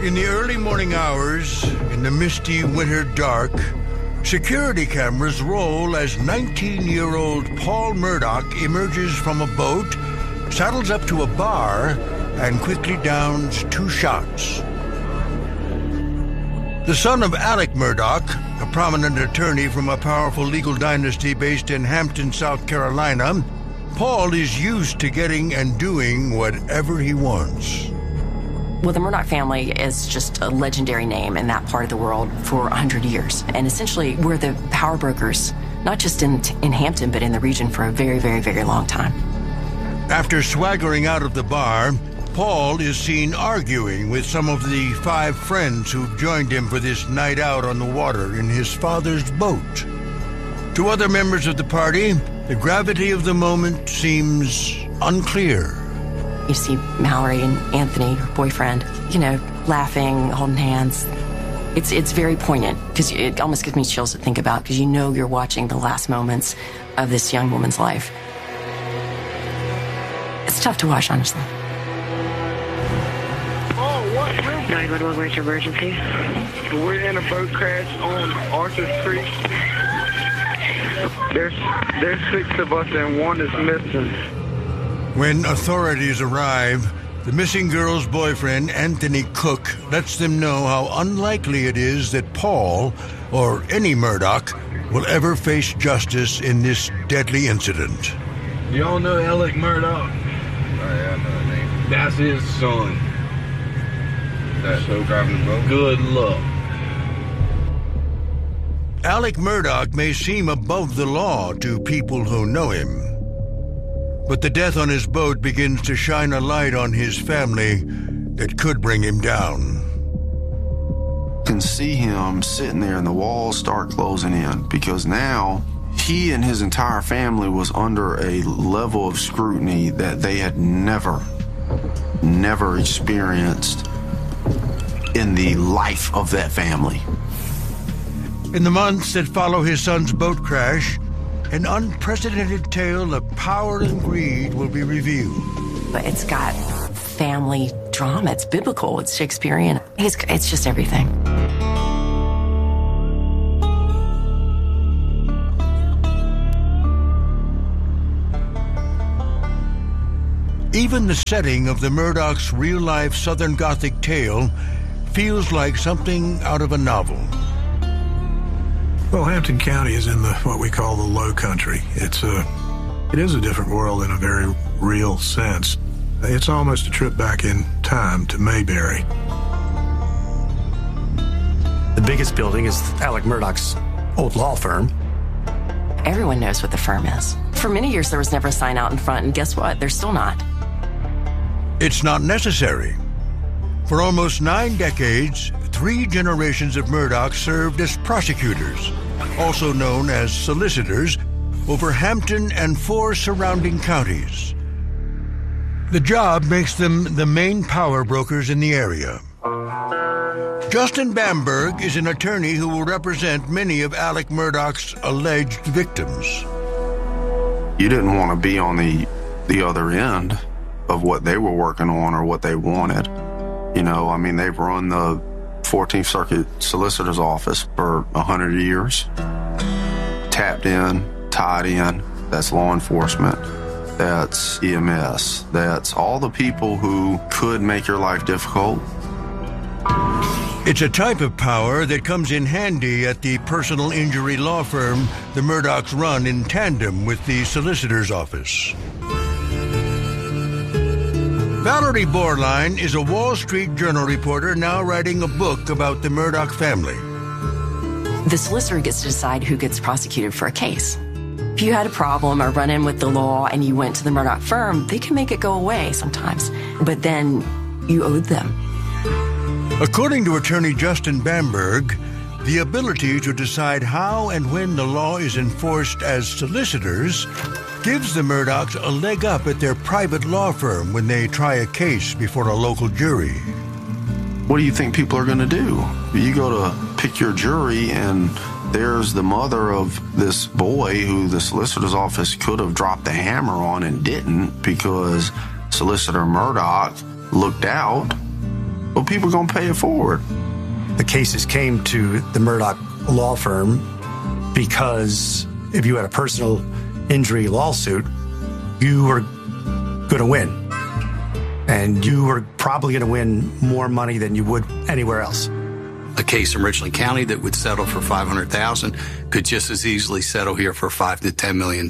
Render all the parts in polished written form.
In the early morning hours, in the misty winter dark, security cameras roll as 19-year-old Paul Murdaugh emerges from a boat, saddles up to a bar, and quickly downs 2 shots. The son of Alec Murdaugh, a prominent attorney from a powerful legal dynasty based in Hampton, South Carolina, Paul is used to getting and doing whatever he wants. Well, the Murdaugh family is just a legendary name in that part of the world for 100 years. And essentially, we're the power brokers, not just in Hampton, but in the region for a very, very, very long time. After swaggering out of the bar, Paul is seen arguing with some of the 5 friends who've joined him for this night out on the water in his father's boat. To other members of the party, the gravity of the moment seems unclear. You see Mallory and Anthony, her boyfriend, laughing, holding hands. It's very poignant because it almost gives me chills to think about because you're watching the last moments of this young woman's life. It's tough to watch, honestly. 911, where's your emergency? We're in a boat crash on Arthur Creek. There's 6 of us and 1 is missing. When authorities arrive, the missing girl's boyfriend, Anthony Cook, lets them know how unlikely it is that Paul, or any Murdaugh, will ever face justice in this deadly incident. Y'all know Alec Murdaugh? I know the name. That's his son. That's so driving the boat? Good luck. Alec Murdaugh may seem above the law to people who know him, but the death on his boat begins to shine a light on his family that could bring him down. You can see him sitting there and the walls start closing in because now he and his entire family was under a level of scrutiny that they had never experienced in the life of that family. In the months that follow his son's boat crash, an unprecedented tale of power and greed will be revealed. But it's got family drama. It's biblical. It's Shakespearean. It's just everything. Even the setting of the Murdaugh's real-life Southern Gothic tale feels like something out of a novel. Well, Hampton County is in what we call the Low Country. It is a different world in a very real sense. It's almost a trip back in time to Mayberry. The biggest building is Alec Murdaugh's old law firm. Everyone knows what the firm is. For many years, there was never a sign out in front, and guess what? There's still not. It's not necessary. For almost 9 decades, 3 generations of Murdaugh served as prosecutors, also known as solicitors, over Hampton and 4 surrounding counties. The job makes them the main power brokers in the area. Justin Bamberg is an attorney who will represent many of Alec Murdaugh's alleged victims. You didn't want to be on the other end of what they were working on or what they wanted. They've run the 14th Circuit Solicitor's Office for 100 years. Tapped in, tied in, that's law enforcement, that's EMS, that's all the people who could make your life difficult. It's a type of power that comes in handy at the personal injury law firm the Murdaughs run in tandem with the solicitor's office. Valerie Borline is a Wall Street Journal reporter now writing a book about the Murdaugh family. The solicitor gets to decide who gets prosecuted for a case. If you had a problem or run in with the law and you went to the Murdaugh firm, they can make it go away sometimes, but then you owed them. According to attorney Justin Bamberg, the ability to decide how and when the law is enforced as solicitors gives the Murdaughs a leg up at their private law firm when they try a case before a local jury. What do you think people are going to do? You go to pick your jury and there's the mother of this boy who the solicitor's office could have dropped the hammer on and didn't because Solicitor Murdaugh looked out. Well, people are going to pay it forward. The cases came to the Murdaugh law firm because if you had a personal injury lawsuit, you were going to win. And you were probably going to win more money than you would anywhere else. A case in Richland County that would settle for $500,000 could just as easily settle here for $5 to $10 million.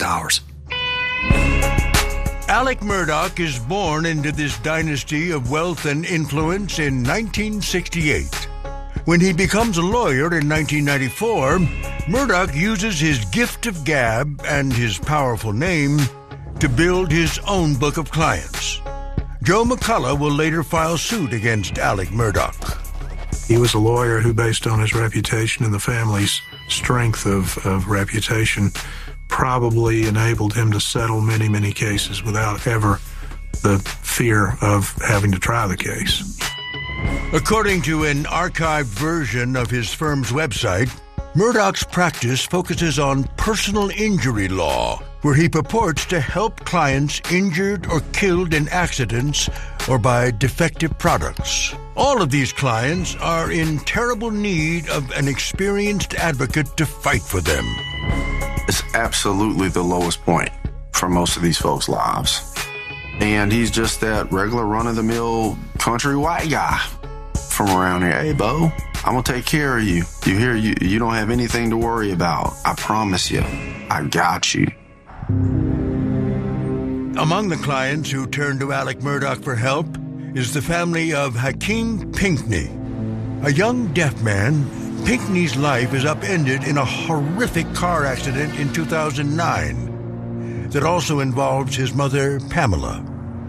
Alec Murdaugh is born into this dynasty of wealth and influence in 1968. When he becomes a lawyer in 1994, Murdaugh uses his gift of gab and his powerful name to build his own book of clients. Joe McCullough will later file suit against Alec Murdaugh. He was a lawyer who, based on his reputation and the family's strength of reputation, probably enabled him to settle many, many cases without ever the fear of having to try the case. According to an archived version of his firm's website, Murdaugh's practice focuses on personal injury law, where he purports to help clients injured or killed in accidents or by defective products. All of these clients are in terrible need of an experienced advocate to fight for them. It's absolutely the lowest point for most of these folks' lives. And he's just that regular run-of-the-mill country white guy from around here. Hey, Bo, I'm going to take care of you. You hear, you don't have anything to worry about. I promise you. I got you. Among the clients who turn to Alec Murdaugh for help is the family of Hakeem Pinkney. A young deaf man, Pinkney's life is upended in a horrific car accident in 2009 that also involves his mother, Pamela.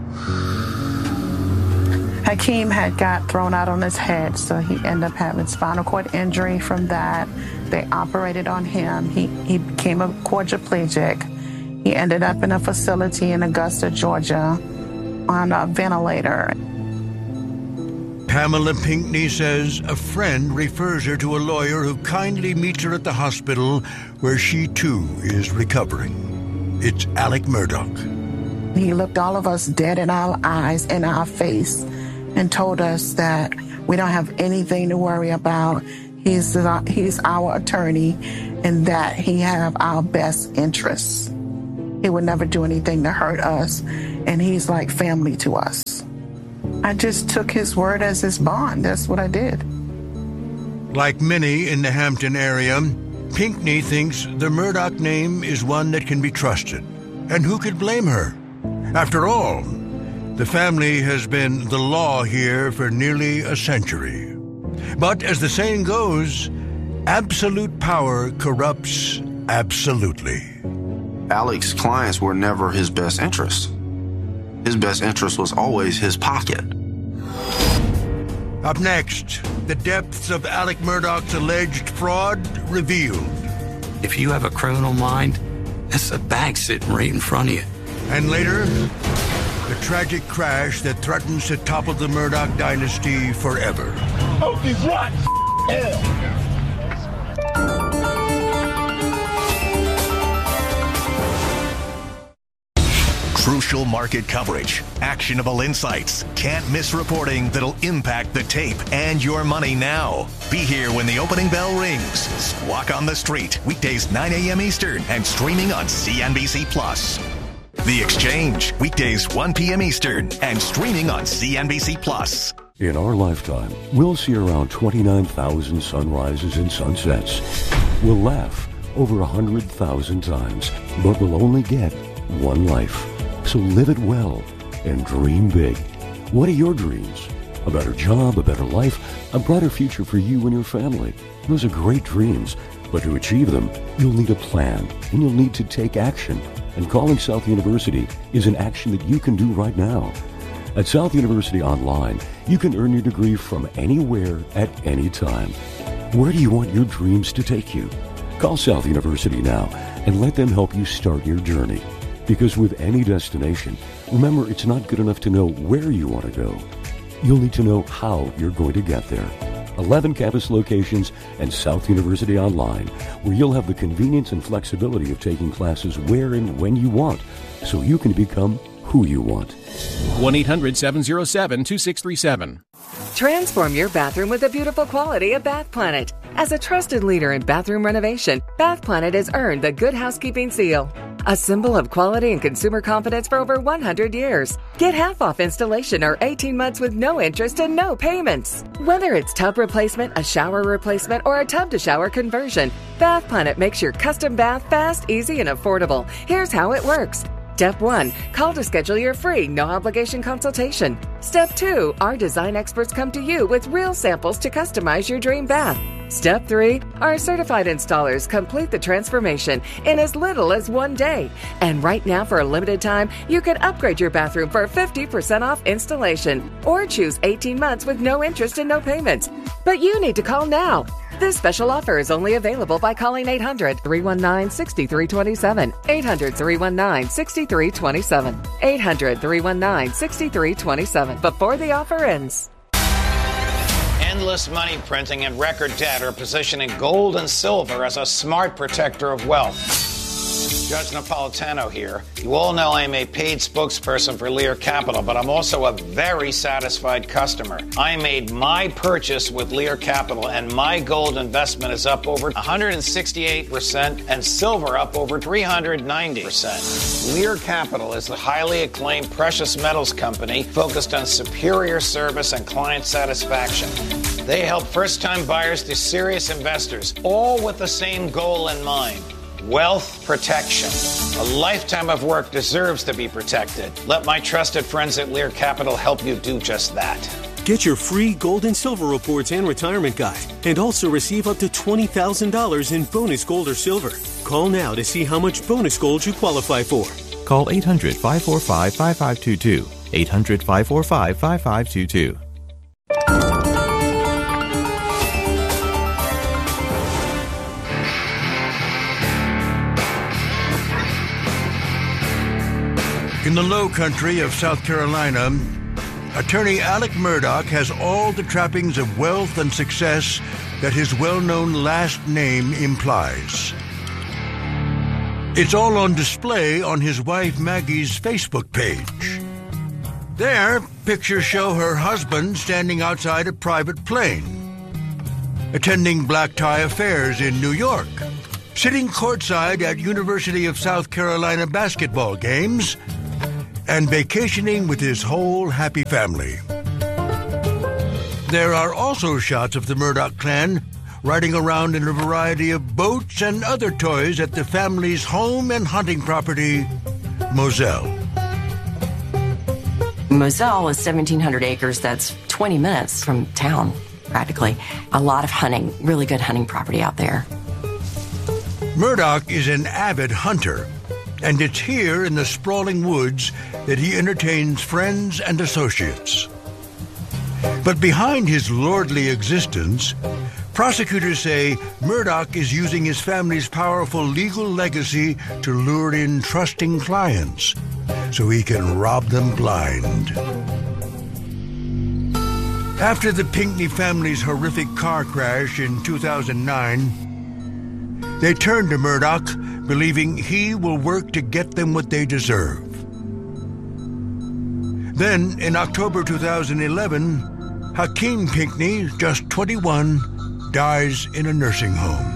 Hakeem had got thrown out on his head, so he ended up having spinal cord injury from that. They operated on him. He became a quadriplegic. He ended up in a facility in Augusta, Georgia, on a ventilator. Pamela Pinkney says a friend refers her to a lawyer who kindly meets her at the hospital where she, too, is recovering. It's Alec Murdaugh. He looked all of us dead in our eyes, in our face, and told us that we don't have anything to worry about. He's our attorney, and that he have our best interests. He would never do anything to hurt us, and he's like family to us. I just took his word as his bond. That's what I did. Like many in the Hampton area, Pinkney thinks the Murdaugh name is one that can be trusted. And who could blame her? After all, the family has been the law here for nearly a century. But as the saying goes, absolute power corrupts absolutely. Alec's clients were never his best interest. His best interest was always his pocket. Up next, the depths of Alec Murdaugh's alleged fraud revealed. If you have a criminal mind, that's a bag sitting right in front of you. And later, the tragic crash that threatens to topple the Murdaugh dynasty forever. Oh, he's right. Hell. Crucial market coverage, actionable insights, can't miss reporting that'll impact the tape and your money now. Be here when the opening bell rings. Squawk on the Street, weekdays 9 a.m. Eastern and streaming on CNBC+. The Exchange, weekdays 1 p.m. Eastern and streaming on CNBC+. In our lifetime, we'll see around 29,000 sunrises and sunsets. We'll laugh over 100,000 times, but we'll only get one life. So live it well and dream big. What are your dreams? A better job, a better life, a brighter future for you and your family. Those are great dreams, but to achieve them, you'll need a plan and you'll need to take action. And calling South University is an action that you can do right now. At South University Online, you can earn your degree from anywhere at any time. Where do you want your dreams to take you? Call South University now and let them help you start your journey. Because with any destination, remember, it's not good enough to know where you want to go. You'll need to know how you're going to get there. 11 campus locations and South University Online, where you'll have the convenience and flexibility of taking classes where and when you want, so you can become who you want. 1-800-707-2637. Transform your bathroom with the beautiful quality of Bath Planet. As a trusted leader in bathroom renovation, Bath Planet has earned the Good Housekeeping seal, a symbol of quality and consumer confidence for over 100 years. Get half off installation or 18 months with no interest and no payments. Whether it's tub replacement, a shower replacement, or a tub-to-shower conversion, Bath Planet makes your custom bath fast, easy, and affordable. Here's how it works. Step 1, call to schedule your free, no-obligation consultation. Step 2, our design experts come to you with real samples to customize your dream bath. Step 3, our certified installers complete the transformation in as little as 1 day. And right now, for a limited time, you can upgrade your bathroom for 50% off installation or choose 18 months with no interest and no payments. But you need to call now. This special offer is only available by calling 800-319-6327. 800-319-6327. 800-319-6327. Before the offer ends. Endless money printing and record debt are positioning gold and silver as a smart protector of wealth. Judge Napolitano here. You all know I'm a paid spokesperson for Lear Capital, but I'm also a very satisfied customer. I made my purchase with Lear Capital, and my gold investment is up over 168% and silver up over 390%. Lear Capital is the highly acclaimed precious metals company focused on superior service and client satisfaction. They help first-time buyers to serious investors, all with the same goal in mind. Wealth protection. A lifetime of work deserves to be protected. Let my trusted friends at Lear Capital help you do just that. Get your free gold and silver reports and retirement guide, and also receive up to $20,000 in bonus gold or silver. Call now to see how much bonus gold you qualify for. Call 800-545-5522. 800-545-5522. In the low country of South Carolina, attorney Alec Murdaugh has all the trappings of wealth and success that his well-known last name implies. It's all on display on his wife Maggie's Facebook page. There, pictures show her husband standing outside a private plane, attending black tie affairs in New York, sitting courtside at University of South Carolina basketball games, and vacationing with his whole happy family. There are also shots of the Murdaugh clan riding around in a variety of boats and other toys at the family's home and hunting property, Moselle. Moselle is 1,700 acres. That's 20 minutes from town, practically. A lot of hunting, really good hunting property out there. Murdaugh is an avid hunter, and it's here in the sprawling woods that he entertains friends and associates. But behind his lordly existence, prosecutors say Murdaugh is using his family's powerful legal legacy to lure in trusting clients so he can rob them blind. After the Pinckney family's horrific car crash in 2009, they turned to Murdaugh, believing he will work to get them what they deserve. Then, in October 2011, Hakeem Pinckney, just 21, dies in a nursing home.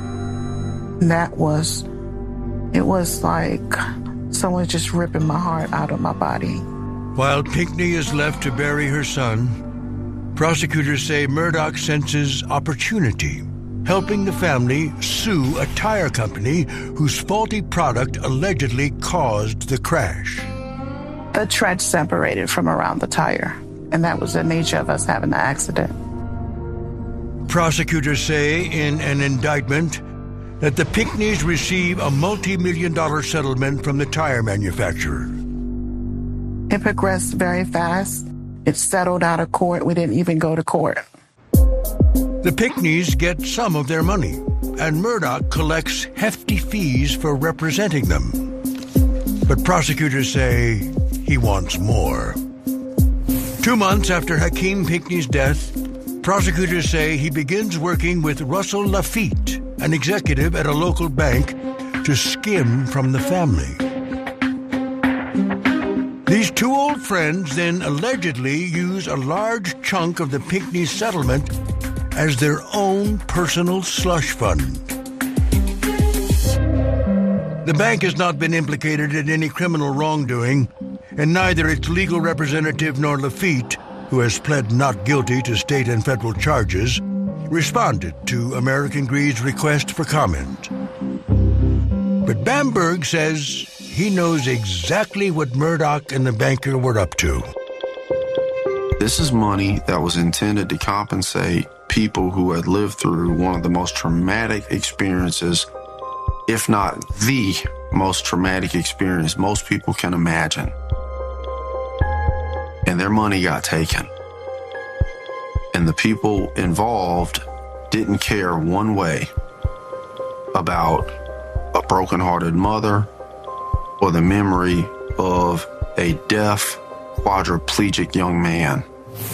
It was like someone just ripping my heart out of my body. While Pinckney is left to bury her son, prosecutors say Murdaugh senses opportunity, helping the family sue a tire company whose faulty product allegedly caused the crash. The tread separated from around the tire, and that was the nature of us having the accident. Prosecutors say in an indictment that the Pinckneys receive a multi-million-dollar settlement from the tire manufacturer. It progressed very fast. It settled out of court. We didn't even go to court. The Pinckneys get some of their money, and Murdaugh collects hefty fees for representing them. But prosecutors say he wants more. 2 months after Hakeem Pinckney's death, prosecutors say he begins working with Russell Lafitte, an executive at a local bank, to skim from the family. These two old friends then allegedly use a large chunk of the Pinckney settlement as their own personal slush fund. The bank has not been implicated in any criminal wrongdoing, and neither its legal representative nor Lafitte, who has pled not guilty to state and federal charges, responded to American Greed's request for comment. But Bamberg says he knows exactly what Murdaugh and the banker were up to. This is money that was intended to compensate people who had lived through one of the most traumatic experiences, if not the most traumatic experience most people can imagine. And their money got taken. And the people involved didn't care one way about a broken-hearted mother or the memory of a deaf, quadriplegic young man.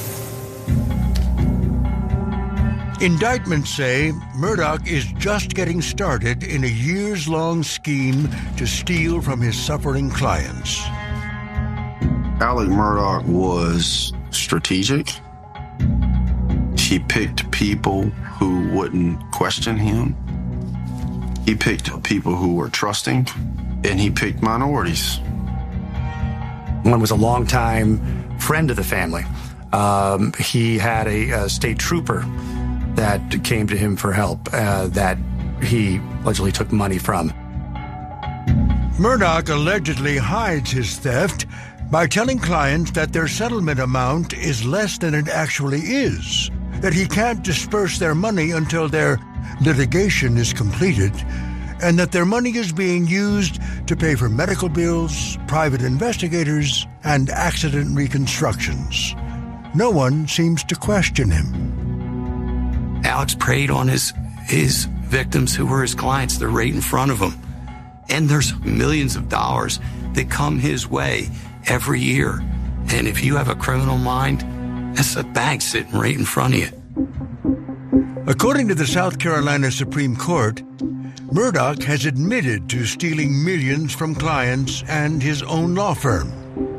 Indictments say Murdaugh is just getting started in a years-long scheme to steal from his suffering clients. Alec Murdaugh was strategic. He picked people who wouldn't question him. He picked people who were trusting, and he picked minorities. One was a longtime friend of the family. He had a state trooper that came to him for help that he allegedly took money from. Murdaugh allegedly hides his theft by telling clients that their settlement amount is less than it actually is, that he can't disperse their money until their litigation is completed, and that their money is being used to pay for medical bills, private investigators, and accident reconstructions. No one seems to question him. Alex preyed on his victims who were his clients. They're right in front of him. And there's millions of dollars that come his way every year. And if you have a criminal mind, that's a bag sitting right in front of you. According to the South Carolina Supreme Court, Murdaugh has admitted to stealing millions from clients and his own law firm.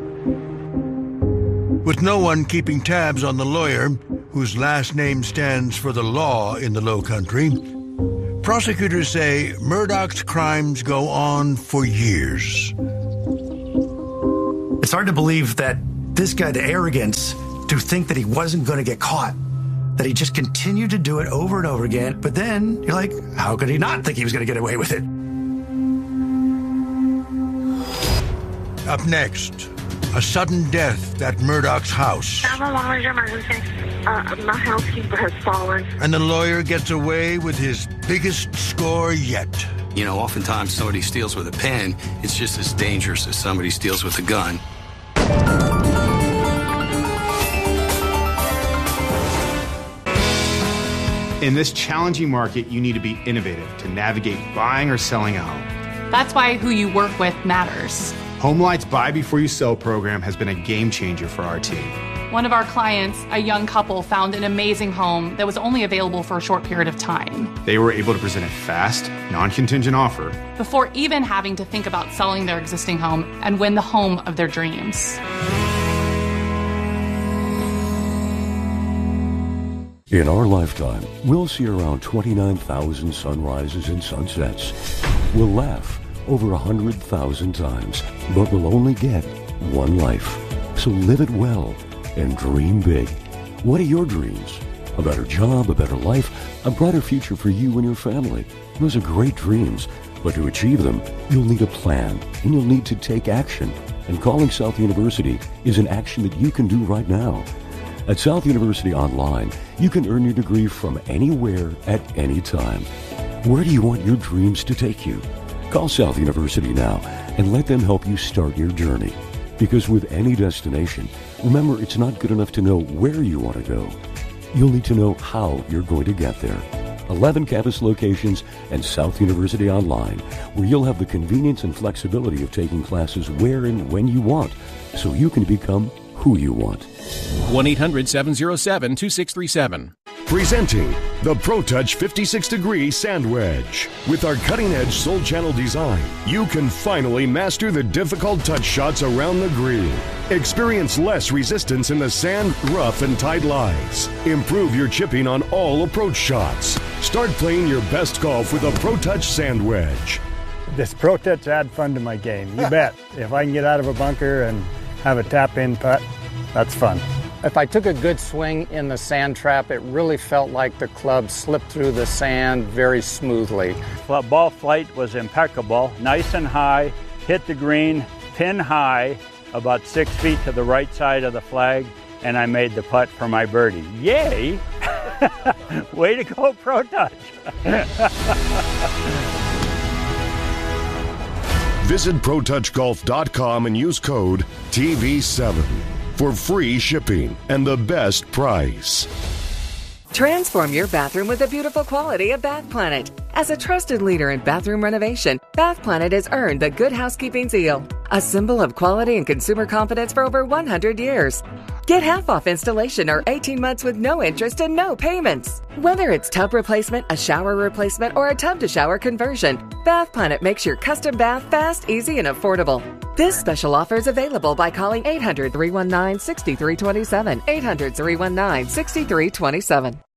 With no one keeping tabs on the lawyer, whose last name stands for the law in the Low Country, prosecutors say Murdaugh's crimes go on for years. It's hard to believe that this guy had the arrogance to think that he wasn't going to get caught, that he just continued to do it over and over again. But then you're like, how could he not think he was going to get away with it? Up next, a sudden death at Murdaugh's house. 911, your emergency. My housekeeper has fallen. And the lawyer gets away with his biggest score yet. You know, oftentimes somebody steals with a pen, it's just as dangerous as somebody steals with a gun. In this challenging market, you need to be innovative to navigate buying or selling a home. That's why who you work with matters. HomeLight's Buy Before You Sell program has been a game changer for our team. One of our clients, a young couple, found an amazing home that was only available for a short period of time. They were able to present a fast, non-contingent offer before even having to think about selling their existing home and win the home of their dreams. In our lifetime, we'll see around 29,000 sunrises and sunsets. We'll laugh over 100,000 times, but we'll only get one life. So live it well and dream big. What are your dreams? A better job, a better life, a brighter future for you and your family. Those are great dreams, but to achieve them, you'll need a plan, and you'll need to take action. And calling South University is an action that you can do right now. At South University Online, you can earn your degree from anywhere at any time. Where do you want your dreams to take you? Call South University now and let them help you start your journey. Because with any destination, remember, it's not good enough to know where you want to go. You'll need to know how you're going to get there. 11 campus locations and South University Online, where you'll have the convenience and flexibility of taking classes where and when you want, so you can become who you want. 1-800-707-2637. Presenting the ProTouch 56-degree sand wedge. With our cutting-edge Soul Channel design, you can finally master the difficult touch shots around the green. Experience less resistance in the sand, rough, and tight lies. Improve your chipping on all approach shots. Start playing your best golf with a ProTouch sand wedge. This ProTouch add fun to my game, you bet. If I can get out of a bunker and have a tap-in putt, that's fun. If I took a good swing in the sand trap, it really felt like the club slipped through the sand very smoothly. Ball flight was impeccable, nice and high, hit the green, pin high, about 6 feet to the right side of the flag, and I made the putt for my birdie. Yay! Way to go, ProTouch! Visit ProTouchGolf.com and use code TV7 for free shipping and the best price. Transform your bathroom with the beautiful quality of Bath Planet. As a trusted leader in bathroom renovation, Bath Planet has earned the Good Housekeeping seal, a symbol of quality and consumer confidence for over 100 years. Get half off installation or 18 months with no interest and no payments. Whether it's tub replacement, a shower replacement, or a tub-to-shower conversion, Bath Planet makes your custom bath fast, easy, and affordable. This special offer is available by calling 800-319-6327, 800-319-6327.